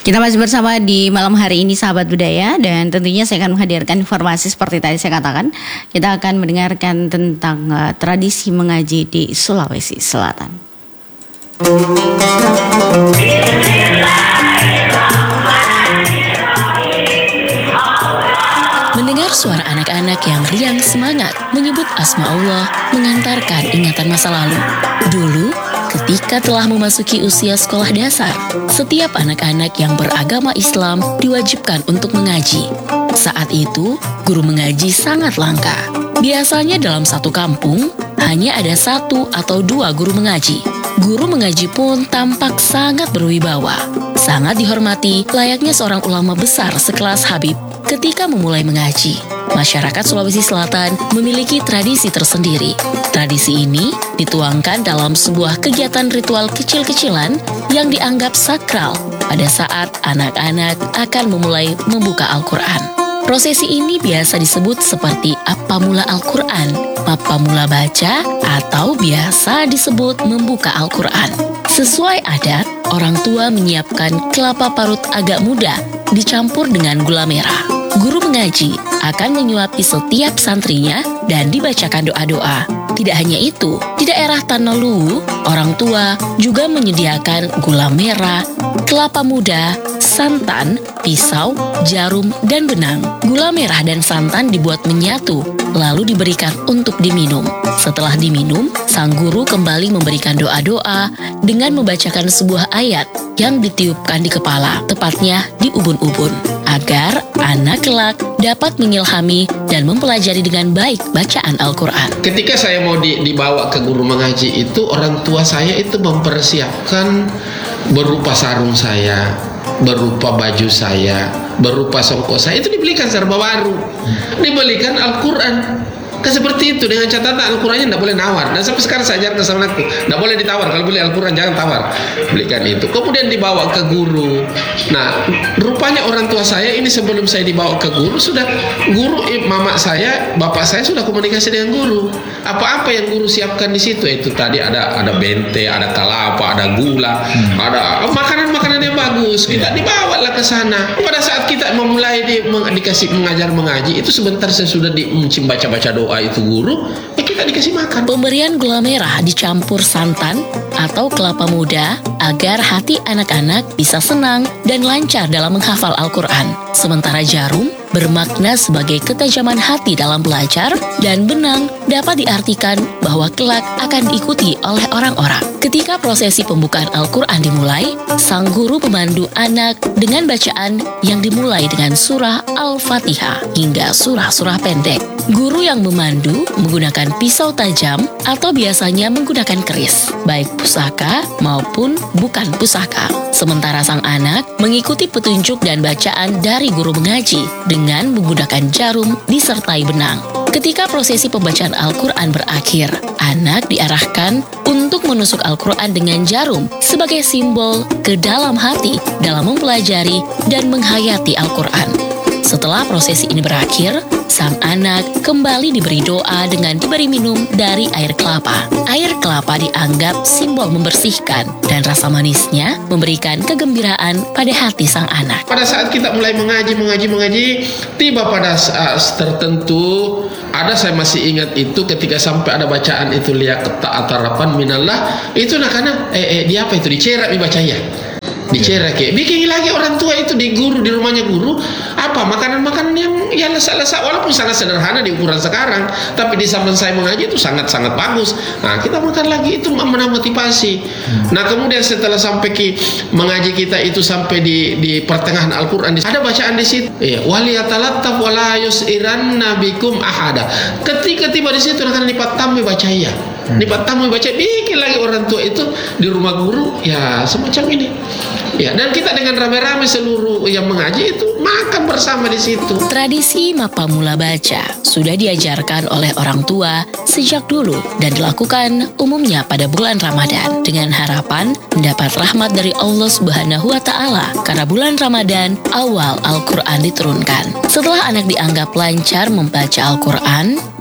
Kita masih bersama di malam hari ini sahabat budaya, dan tentunya saya akan menghadirkan informasi seperti tadi saya katakan. Kita akan mendengarkan tentang tradisi mengaji di Sulawesi Selatan. Mendengar suara anak-anak yang riang semangat menyebut asma Allah mengantarkan ingatan masa lalu. Dulu, ketika telah memasuki usia sekolah dasar, setiap anak-anak yang beragama Islam diwajibkan untuk mengaji. Saat itu, guru mengaji sangat langka. Biasanya dalam satu kampung, hanya ada 1 atau 2 guru mengaji. Guru mengaji pun tampak sangat berwibawa, sangat dihormati layaknya seorang ulama besar sekelas Habib. Ketika memulai mengaji, masyarakat Sulawesi Selatan memiliki tradisi tersendiri. Tradisi ini dituangkan dalam sebuah kegiatan ritual kecil-kecilan yang dianggap sakral pada saat anak-anak akan memulai membuka Al-Quran. Prosesi ini biasa disebut seperti Appamula Al-Quran, Appamula Baca, atau biasa disebut membuka Al-Quran. Sesuai adat, orang tua menyiapkan kelapa parut agak muda dicampur dengan gula merah. Guru mengaji akan menyuapi setiap santrinya dan dibacakan doa-doa. Tidak hanya itu, di daerah Tanah Luwu, orang tua juga menyediakan gula merah, kelapa muda, santan, pisau, jarum, dan benang. Gula merah dan santan dibuat menyatu, lalu diberikan untuk diminum. Setelah diminum, sang guru kembali memberikan doa-doa dengan membacakan sebuah ayat yang ditiupkan di kepala, tepatnya di ubun-ubun, agar anak kelak dapat mengilhami dan mempelajari dengan baik bacaan Al-Quran. Ketika saya mau dibawa ke guru mengaji itu, orang tua saya itu mempersiapkan berupa sarung saya, berupa baju saya, berupa songkok saya, itu dibelikan serba baru, dibelikan Al-Quran. Seperti itu, dengan catatan Al-Qurannya tidak boleh nawar. Dan sampai sekarang saya ajarkan sama anakku, tidak boleh ditawar. Kalau beli Al-Quran jangan tawar, belikan itu. Kemudian dibawa ke guru. Nah, rupanya orang tua saya ini sebelum saya dibawa ke guru, sudah guru, mama saya, bapak saya sudah komunikasi dengan guru. Apa-apa yang guru siapkan di situ, itu tadi ada bente, ada kelapa, ada gula, ada makanan-makanan yang bagus. Kita dibawalah ke sana. Pada saat kita memulai dikasih mengajar mengaji, itu sebentar saya sudah baca-baca doa itu guru, kita dikasih makan. Pemberian gula merah dicampur santan atau kelapa muda agar hati anak-anak bisa senang dan lancar dalam menghafal Al-Quran. Sementara jarum bermakna sebagai ketajaman hati dalam belajar, dan benang dapat diartikan bahwa kelak akan diikuti oleh orang-orang. Ketika prosesi pembukaan Al-Quran dimulai, sang guru memandu anak dengan bacaan yang dimulai dengan surah Al-Fatihah hingga surah-surah pendek. Guru yang memandu menggunakan pisau tajam atau biasanya menggunakan keris, baik pusaka maupun bukan pusaka. Sementara sang anak mengikuti petunjuk dan bacaan dari guru mengaji dengan menggunakan jarum disertai benang. Ketika prosesi pembacaan Al-Quran berakhir, anak diarahkan untuk menusuk Al-Quran dengan jarum sebagai simbol ke dalam hati dalam mempelajari dan menghayati Al-Quran. Setelah prosesi ini berakhir, sang anak kembali diberi doa dengan diberi minum dari air kelapa. Air kelapa dianggap simbol membersihkan, dan rasa manisnya memberikan kegembiraan pada hati sang anak. Pada saat kita mulai mengaji, tiba pada saat tertentu, saya masih ingat itu ketika sampai ada bacaan itu lihat ta'atarapan minallah, itu anak-anak dia apa itu dicerak dibaca ya. Dicerak, bikin lagi orang tua itu di rumahnya guru, makanan-makanan yang lesa-lesa, walaupun sangat sederhana di ukuran sekarang, tapi di zaman saya mengaji itu sangat-sangat bagus. Nah, kita makan lagi, itu menambah motivasi. Nah, kemudian setelah sampai mengaji kita itu sampai di pertengahan Al-Quran, ada bacaan di situ, waliyatalattaf wala yus'iranna bikum ahada. Ketika tiba di situ akan dipatamu baca ya. Dipatamu baca, bikin lagi orang tua itu di rumah guru, ya semacam ini. Ya, dan kita dengan rame-rame seluruh yang mengaji itu makan bersama di situ. Tradisi Appamula Baca sudah diajarkan oleh orang tua sejak dulu dan dilakukan umumnya pada bulan Ramadan dengan harapan mendapat rahmat dari Allah Subhanahu wa Ta'ala, karena bulan Ramadan awal Al-Quran diturunkan. Setelah anak dianggap lancar membaca Al-Quran,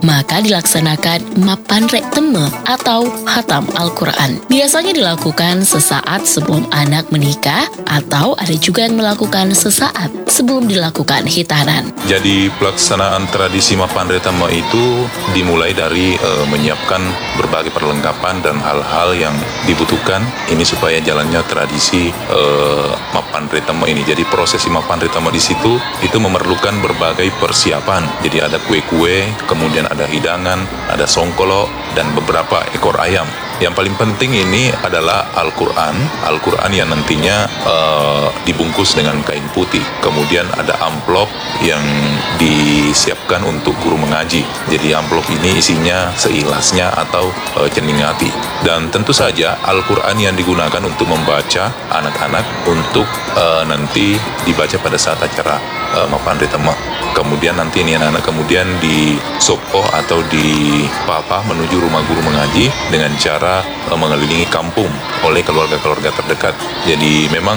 maka dilaksanakan Mapandrek Teme atau Hatam Al-Quran. Biasanya dilakukan sesaat sebelum anak menikah atau ada juga yang melakukan sesaat sebelum dilakukan hitanan. Jadi pelaksanaan tradisi Mapandrek Teme itu dimulai dari menyiapkan berbagai perlengkapan dan hal-hal yang dibutuhkan ini supaya jalannya tradisi Mapandrek Teme ini. Jadi prosesi Mapandrek Teme di situ itu memerlukan berbagai persiapan. Jadi ada kue-kue, kemudian ada hidangan, ada songkolo, dan beberapa ekor ayam. Yang paling penting ini adalah Al-Quran yang nantinya dibungkus dengan kain putih. Kemudian ada amplop yang disiapkan untuk guru mengaji. Jadi amplop ini isinya seikhlasnya atau ceningati. Dan tentu saja Al-Quran yang digunakan untuk membaca anak-anak untuk nanti dibaca pada saat acara Mapandrek Teme. Kemudian nanti ini anak-anak kemudian disopoh atau dipapa menuju rumah guru mengaji dengan cara mengelilingi kampung oleh keluarga-keluarga terdekat. Jadi memang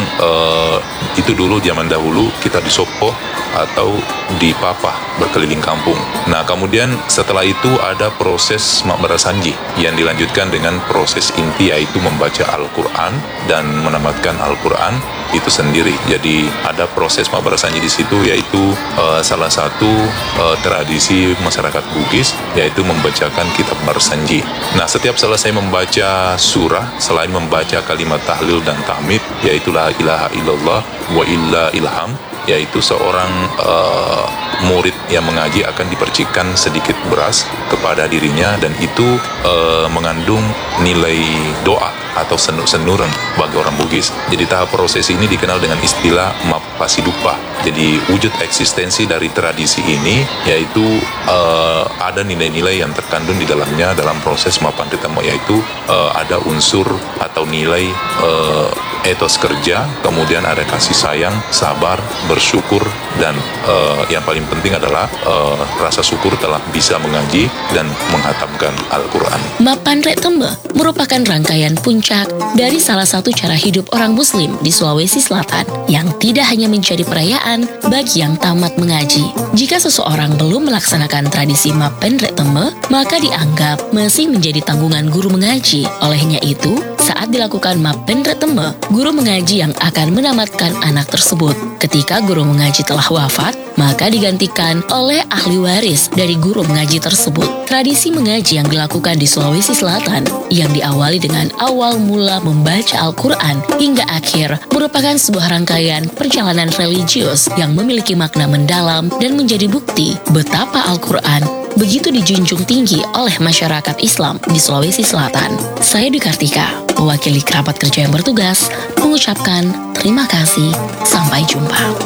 itu dulu zaman dahulu kita disopoh atau dipapa berkeliling kampung. Nah kemudian setelah itu ada proses makbarasanji yang dilanjutkan dengan proses inti yaitu membaca Al-Quran dan menamatkan Al-Quran itu sendiri. Jadi ada proses makbarasanji di situ yaitu salah satu tradisi masyarakat Bugis yaitu membacakan kitab Barsanji. Nah setiap selesai membaca surah, selain membaca kalimat tahlil dan tahmid yaitu la ilaha illallah wa illa ilham, yaitu seorang murid yang mengaji akan dipercikan sedikit beras kepada dirinya dan itu mengandung nilai doa atau senur-senuran bagi orang Bugis. Jadi tahap prosesi ini dikenal dengan istilah Mapasidupa. Jadi wujud eksistensi dari tradisi ini yaitu ada nilai-nilai yang terkandung di dalamnya dalam proses Mapandrek Teme, yaitu ada unsur atau nilai etos kerja, kemudian ada kasih sayang, sabar, bersyukur, dan yang paling penting adalah rasa syukur telah bisa mengaji dan menghatamkan Al-Quran. Mapandrek Teme merupakan rangkaian puncak dari salah satu cara hidup orang Muslim di Sulawesi Selatan yang tidak hanya menjadi perayaan bagi yang tamat mengaji. Jika seseorang belum melaksanakan tradisi Mapandrek Teme, maka dianggap masih menjadi tanggungan guru mengaji. Olehnya itu, saat dilakukan Mapandrek Teme, guru mengaji yang akan menamatkan anak tersebut. Ketika guru mengaji telah wafat, maka digantikan oleh ahli waris dari guru mengaji tersebut. Tradisi mengaji yang dilakukan di Sulawesi Selatan yang diawali dengan awal mula membaca Al-Quran hingga akhir merupakan sebuah rangkaian perjalanan religius yang memiliki makna mendalam dan menjadi bukti betapa Al-Quran begitu dijunjung tinggi oleh masyarakat Islam di Sulawesi Selatan. Saya Dwi Kartika, mewakili kerabat kerja yang bertugas, mengucapkan terima kasih. Sampai jumpa.